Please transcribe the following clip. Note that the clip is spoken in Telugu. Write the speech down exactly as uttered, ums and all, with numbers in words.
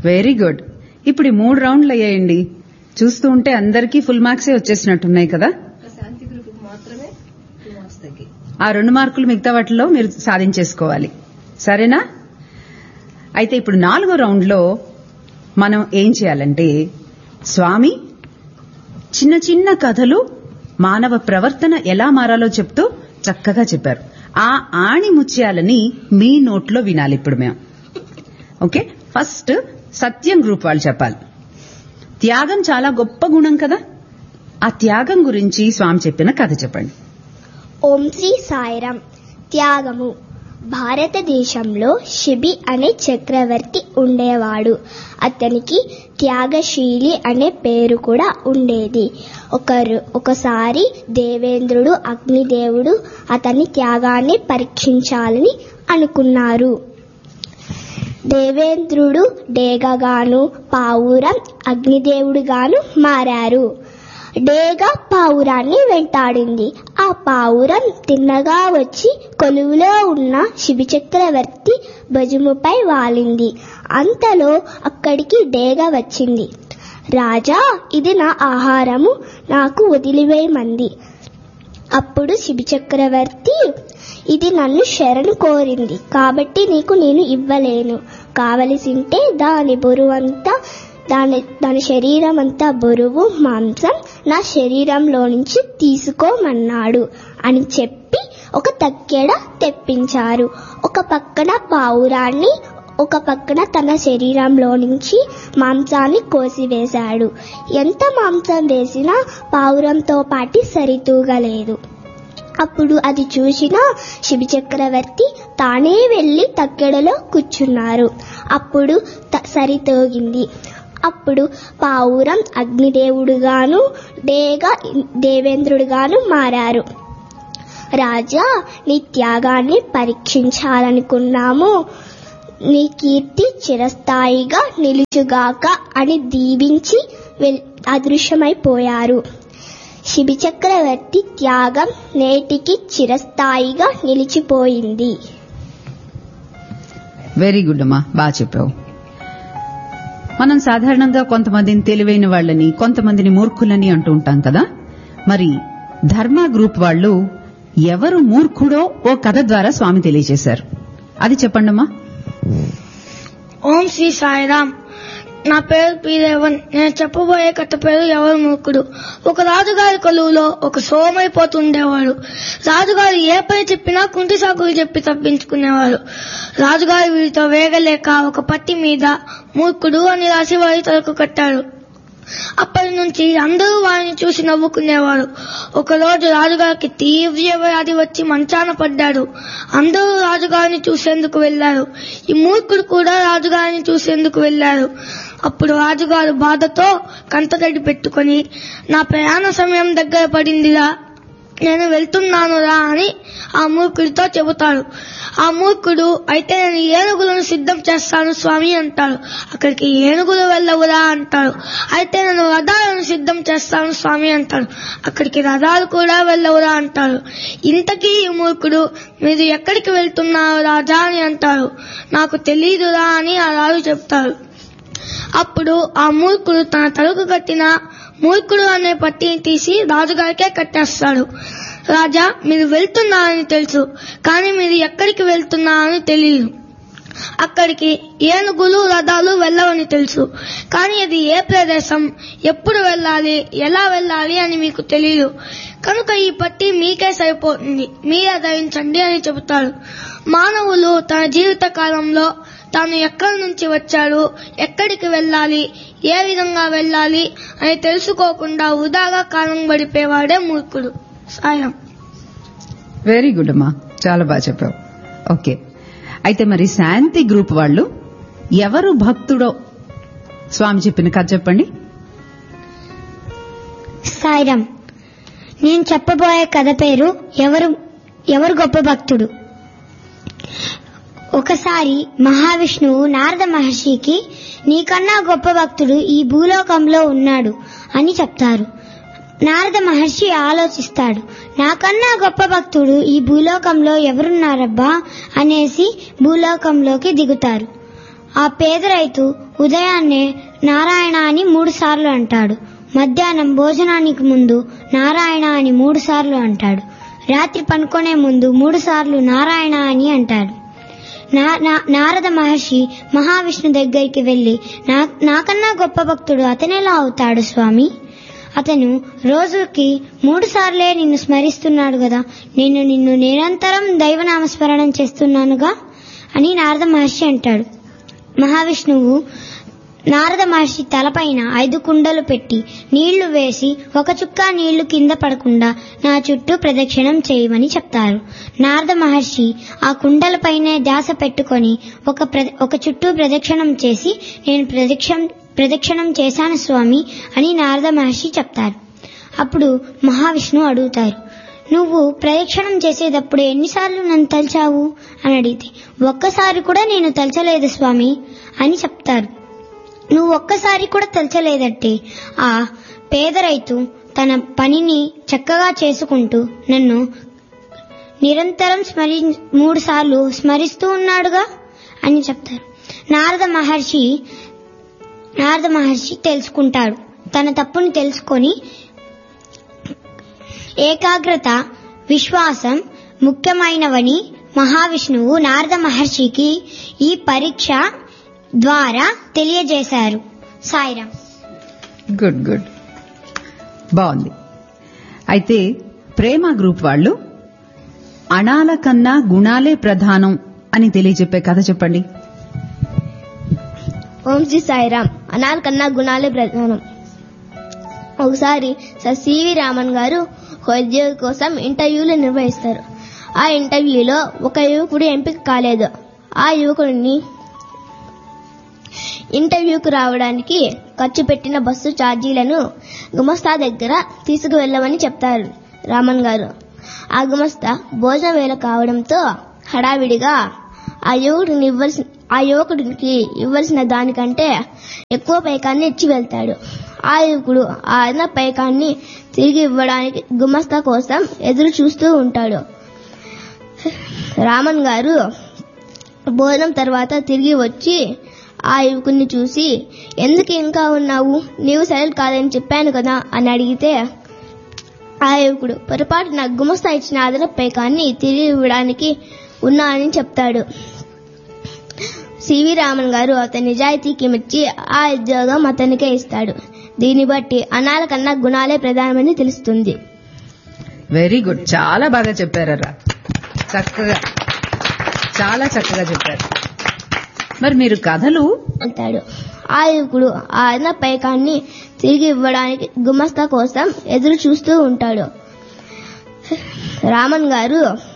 Very good. ఇప్పుడు ఈ మూడు రౌండ్లు అయ్యాయండి. చూస్తూ ఉంటే అందరికీ ఫుల్ మార్క్సే వచ్చేసినట్టున్నాయి కదా. ఆ రెండు మార్కులు మిగతా వాటిలో మీరు సాధించేసుకోవాలి. సరేనా? అయితే ఇప్పుడు నాలుగో రౌండ్లో మనం ఏం చేయాలంటే, స్వామి చిన్న చిన్న కథలు మానవ ప్రవర్తన ఎలా మారాలో చెప్తూ చక్కగా చెప్పారు. ఆ ఆణి ముత్యాలని మీ నోట్లో వినాలి ఇప్పుడు మేము. ఓకే, ఫస్ట్ సత్యం గ్రూప్ వాళ్ళు చెప్పాలి. త్యాగం చాలా గొప్ప గుణం కదా, ఆ త్యాగం గురించి స్వామి చెప్పిన కథ చెప్పండి. ఓం శ్రీ సాయిరాం. త్యాగము. భారతదేశంలో శిబి అనే చక్రవర్తి ఉండేవాడు. అతనికి త్యాగశీలి అనే పేరు కూడా ఉండేది. ఒకరు ఒకసారి దేవేంద్రుడు అగ్నిదేవుడు అతని త్యాగాన్ని పరీక్షించాలని అనుకున్నారు. దేవేంద్రుడు డేగగాను పావురం అగ్నిదేవుడుగాను మారారు. డేగ పావురాన్ని వెంటాడింది. ఆ పావురం తిన్నగా వచ్చి కొలువులో ఉన్న శిబి చక్రవర్తి భుజముపై వాలింది. అంతలో అక్కడికి డేగ వచ్చింది. రాజా, ఇది నా ఆహారము, నాకు వదిలివేయమంది. అప్పుడు శిబి చక్రవర్తి, ఇది నన్ను శరణు కోరింది కాబట్టి నీకు నేను ఇవ్వలేను. కావలసింటే దాని బరువంతా దాని దాని శరీరం అంతా బరువు మాంసం నా శరీరంలో నుంచి తీసుకోమన్నాడు అని చెప్పి ఒక తక్కెడ తెప్పించారు. ఒక పక్కన పావురాన్ని, ఒక పక్కన తన శరీరంలో నుంచి మాంసాన్ని కోసివేశాడు. ఎంత మాంసం వేసినా పావురంతో పాటి సరితూగలేదు. అప్పుడు అది చూసిన శిబి చక్రవర్తి తానే వెళ్లి తక్కెడలో కూర్చున్నారు. అప్పుడు సరితూగింది. అప్పుడు పావురం అగ్నిదేవుడుగాను డేగ దేవేంద్రుడుగాను మారారు. రాజా, నీ త్యాగాన్ని పరీక్షించాలనుకున్నాము. నీ కీర్తి చిరస్థాయిగా నిలుచుగాక అని దీవించి అదృశ్యమైపోయారు. శిబి చక్రవర్తి త్యాగం నేటికి చిరస్థాయిగా నిలిచిపోయింది. వెరీ గుడ్ అమ్మా, బాగా చెప్పావు. మనం సాధారణంగా కొంతమందిని తెలివైన వాళ్ళని, కొంతమందిని మూర్ఖులని అంటూ ఉంటాం కదా. మరి ధర్మ గ్రూప్ వాళ్ళు ఎవరు మూర్ఖుడో ఓ కథ ద్వారా స్వామి తెలియజేశారు. అది చెప్పండమ్మా. ఓం శ్రీ సాయిరాం. నా పేరు పీరేవన్. నేను చెప్పబోయే కథ పేరు ఎవరు మూర్ఖుడు. ఒక రాజుగారి కొలువులో ఒక సోమైపోతుండేవాడు. రాజుగారు ఏ పని చెప్పినా కుంటి సాకులు చెప్పి తప్పించుకునేవాడు. రాజుగారు వీరితో వేగలేక ఒక పట్టి మీద మూర్ఖుడు అని రాసి వారి తలకు కట్టాడు. అప్పటి నుంచి అందరూ వారిని చూసి నవ్వుకునేవారు. ఒకరోజు రాజుగారికి తీవ్ర వ్యాధి వచ్చి మంచాన పడ్డాడు. అందరూ రాజుగారిని చూసేందుకు వెళ్లారు. ఈ మూర్ఖుడు కూడా రాజుగారిని చూసేందుకు వెళ్లారు. అప్పుడు రాజుగారు బాధతో కంటతడి పెట్టుకుని, నా ప్రయాణ సమయం దగ్గర పడిందిరా, నేను వెళ్తున్నానురా అని ఆ మూర్ఖుడితో చెబుతాడు. ఆ మూర్ఖుడు, అయితే నేను ఏనుగులను సిద్ధం చేస్తాను స్వామి అంటాడు. అక్కడికి ఏనుగులు వెళ్ళవురా అంటాడు. అయితే నేను రథాలను సిద్ధం చేస్తాను స్వామి అంటాడు. అక్కడికి రథాలు కూడా వెళ్ళవురా అంటాడు. ఇంతకీ ఈ మూర్ఖుడు, మీరు ఎక్కడికి వెళ్తున్నారు రాజా అని అంటాడు. నాకు తెలీదురా అని ఆ రాజు చెప్తాడు. అప్పుడు ఆ మూర్ఖుడు తన తలకు కట్టిన మూర్ఖుడు అనే పట్టిని తీసి రాజుగారికే కట్టేస్తాడు. రాజా, మీరు వెళ్తున్నారని తెలుసు, కానీ మీరు ఎక్కడికి వెళ్తున్నారని తెలియదు. అక్కడికి ఏనుగులు రథాలు వెళ్ళవని తెలుసు, కానీ అది ఏ ప్రదేశం, ఎప్పుడు వెళ్ళాలి, ఎలా వెళ్ళాలి అని మీకు తెలియదు. కనుక ఈ పట్టి మీకే సరిపోతుంది, మీరే ధరించండి అని చెబుతాడు. మానవులు తన జీవిత కాలంలో తాను ఎక్కడి నుంచి వచ్చాడు, ఎక్కడికి వెళ్ళాలి, ఏ విధంగా వెళ్ళాలి అని తెలుసుకోకుండా వృధాగా కాలం గడిపేవాడే మూర్ఖుడు. సాయం. వెరీ గుడ్ అమ్మా, చాలా బాగా చెప్పావు. ఓకే, అయితే మరి శాంతి గ్రూప్ వాళ్ళు ఎవరు భక్తుడో స్వామి చెప్పిన కథ చెప్పండి. సాయిరాం. నేను చెప్పబోయే కథ పేరు ఎవరు ఎవరు గొప్ప భక్తుడు. ఒకసారి మహావిష్ణువు నారద మహర్షికి, నీకన్నా గొప్ప భక్తుడు ఈ భూలోకంలో ఉన్నాడు అని చెప్తారు. నారద మహర్షి ఆలోచిస్తాడు. నాకన్నా గొప్ప భక్తుడు ఈ భూలోకంలో ఎవరున్నారబ్బా అనేసి భూలోకంలోకి దిగుతారు. ఆ పేద రైతు ఉదయాన్నే నారాయణ అని మూడు సార్లు అంటాడు. మధ్యాహ్నం భోజనానికి ముందు నారాయణ అని మూడు సార్లు అంటాడు. రాత్రి పనుకునే ముందు మూడు సార్లు నారాయణ అని అంటాడు. నారద మహర్షి మహావిష్ణు దగ్గరికి వెళ్లి, నాకన్నా గొప్ప భక్తుడు అతనెలా అవుతాడు స్వామి? అతను రోజుకి మూడు సార్లే నిన్ను స్మరిస్తున్నాడు కదా, నేను నిన్ను నిరంతరం దైవనామస్మరణం చేస్తున్నానుగా అని నారద మహర్షి అంటాడు. మహావిష్ణువు నారద మహర్షి తలపైన ఐదు కుండలు పెట్టి నీళ్లు వేసి ఒక చుక్క నీళ్లు కింద పడకుండా నా చుట్టూ ప్రదక్షిణం చేయమని చెప్తారు. నారద మహర్షి ఆ కుండలపైనే ధ్యాస పెట్టుకొని ఒక ఒక చుట్టూ ప్రదక్షిణం చేసి, నేను ప్రదక్షిణం ప్రదక్షిణం చేశాను స్వామి అని నారద మహర్షి చెప్తారు. అప్పుడు మహావిష్ణువు అడుగుతారు, నువ్వు ప్రదక్షిణం చేసేటప్పుడు ఎన్నిసార్లు నన్ను తలిచావు అని అడిగితే, ఒక్కసారి కూడా నేను తలచలేదు స్వామి అని చెప్తారు. నువ్వు ఒక్కసారి కూడా తలచలేదంటే ఆ పేద రైతు తన పనిని చక్కగా చేసుకుంటూ నన్ను నిరంతరం స్మరి మూడు సార్లు స్మరిస్తూ ఉన్నాడుగా అని చెప్తారు. నారద మహర్షి నారద మహర్షి తెలుసుకుంటాడు. తన తప్పుని తెలుసుకొని ఏకాగ్రత, విశ్వాసం ముఖ్యమైనవని మహావిష్ణువు నారద మహర్షికి ఈ పరీక్ష ద్వారా తెలియజేశారు. సాయిరాం. గుడ్ గుడ్ బాగుంది. అయితే ప్రేమ గ్రూప్ వాళ్ళు అణాల కన్నా గుణాలే ప్రధానం అని తెలియజెప్పే కథ చెప్పండి. ఓం శ్రీ సాయిరాం. అణాల కన్నా గుణాలే ప్రధానం. ఒకసారి సర్ సివి రామన్ గారు ఒక ఉద్యోగి కోసం ఇంటర్వ్యూలు నిర్వహిస్తారు. ఆ ఇంటర్వ్యూలో ఒక యువకుడు ఎంపిక కాలేదు. ఆ యువకుడిని ఇంటర్వ్యూకు రావడానికి ఖర్చు పెట్టిన బస్సు ఛార్జీలను గుమస్తా దగ్గర తీసుకువెళ్లమని చెప్తారు రామన్ గారు. ఆ గుమస్తా భోజన వేళ కావడంతో హడావిడిగా ఆ యువకుడిని ఇవ్వాల్సిన ఆ యువకుడికి ఇవ్వాల్సిన దానికంటే ఎక్కువ పైకాన్ని ఇచ్చి వెళ్తాడు. ఆ యువకుడు ఆ అన్న పైకాన్ని తిరిగి ఇవ్వడానికి గుమస్తా కోసం ఎదురు చూస్తూ ఉంటాడు. రామన్ గారు భోజనం తర్వాత తిరిగి వచ్చి ఆ యువకుడిని చూసి, ఎందుకు ఇంకా ఉన్నావు, నీవు సైలెంట్ కాదని చెప్పాను కదా అని అడిగితే, ఆ యువకుడు పొరపాటున గుమస్తా ఇచ్చిన అదనపు పైకాన్ని తిరిగి ఇవ్వడానికి ఉన్నా అని చెప్తాడు. సివి రామన్ గారు అతని నిజాయితీకి మెచ్చి ఆ ఉద్యోగం అతనికే ఇస్తాడు. దీన్ని బట్టి అణాల కన్నా గుణాలే ప్రధానమని తెలుస్తుంది. వెరీ గుడ్, చాలా బాగా చెప్పారా, చక్కగా చాలా చక్కగా చెప్పారు. మరి మీరు కథలు అంటాడు. ఆ యువకుడు ఆ అన్న పైకాన్ని తిరిగి ఇవ్వడానికి గుమస్తా కోసం ఎదురు చూస్తూ ఉంటాడు. రామన్ గారు